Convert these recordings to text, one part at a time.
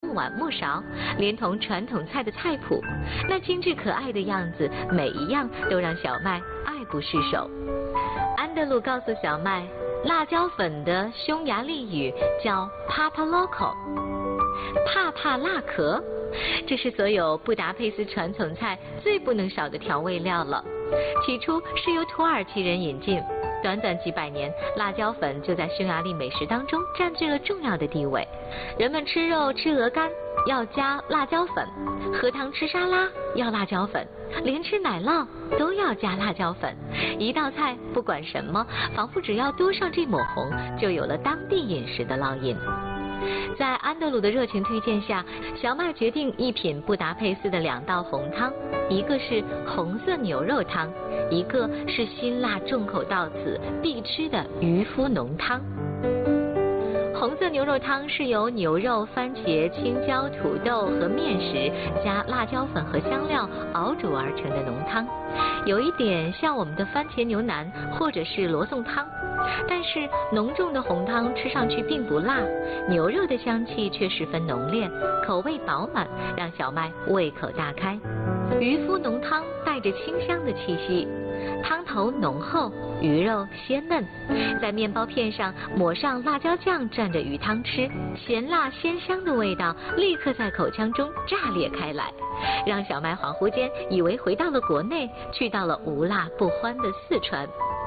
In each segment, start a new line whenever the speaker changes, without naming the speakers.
木碗、木勺，连同传统菜的菜谱，那精致可爱的样子，每一样都让小麦爱不释手。安德鲁告诉小麦，辣椒粉的匈牙利语叫 papa loco， 帕帕辣壳，这是所有布达佩斯传统菜最不能少的调味料了。起初是由土耳其人引进，短短几百年，辣椒粉就在匈牙利美食当中占据了重要的地位。人们吃肉吃鹅肝要加辣椒粉，喝汤吃沙拉要辣椒粉，连吃奶酪都要加辣椒粉。一道菜不管什么，仿佛只要多上这抹红，就有了当地饮食的烙印。在安德鲁的热情推荐下，小麦决定一品布达佩斯的2道红汤，一个是红色牛肉汤，一个是辛辣重口到此必吃的渔夫浓汤。红色牛肉汤是由牛肉、番茄、青椒、土豆和面食加辣椒粉和香料熬煮而成的浓汤，有一点像我们的番茄牛腩或者是罗宋汤，但是浓重的红汤吃上去并不辣，牛肉的香气却十分浓烈，口味饱满，让小麦胃口大开。渔夫浓汤带着清香的气息，汤头浓厚，鱼肉鲜嫩，在面包片上抹上辣椒酱蘸着鱼汤吃，咸辣鲜香的味道立刻在口腔中炸裂开来，让小麦恍惚间以为回到了国内，去到了无辣不欢的四川。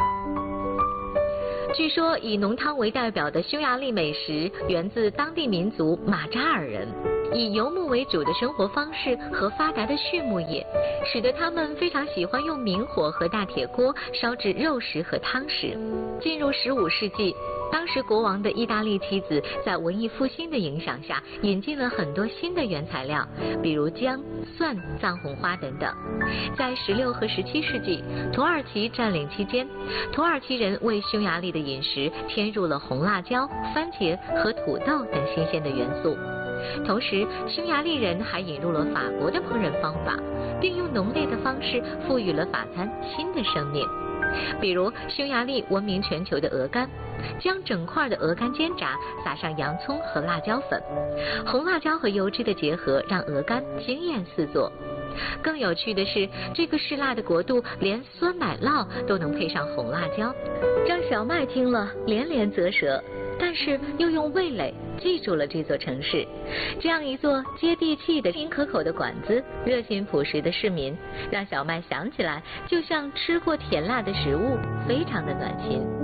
据说以浓汤为代表的匈牙利美食源自当地民族马扎尔人，以游牧为主的生活方式和发达的畜牧业，使得他们非常喜欢用明火和大铁锅烧制肉食和汤食。进入15世纪，当时国王的意大利妻子在文艺复兴的影响下，引进了很多新的原材料，比如姜、蒜、藏红花等等。在16和17世纪，土耳其占领期间，土耳其人为匈牙利的饮食添入了红辣椒、番茄和土豆等新鲜的元素。同时，匈牙利人还引入了法国的烹饪方法，并用浓烈的方式赋予了法餐新的生命。比如，匈牙利闻名全球的鹅肝，将整块的鹅肝煎炸，撒上洋葱和辣椒粉，红辣椒和油脂的结合让鹅肝惊艳四座。更有趣的是，这个嗜辣的国度连酸奶酪都能配上红辣椒，让小麦听了连连啧舌，但是又用味蕾记住了这座城市。这样一座接地气的、新可口的馆子，热心朴实的市民，让小麦想起来就像吃过甜辣的食物，非常的暖心。